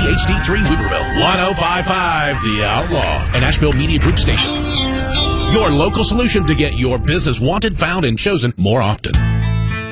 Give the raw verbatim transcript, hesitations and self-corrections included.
H D three Weaverville, one oh five point five The Outlaw, an Asheville Media Group station. Your local solution to get your business wanted, found, and chosen more often.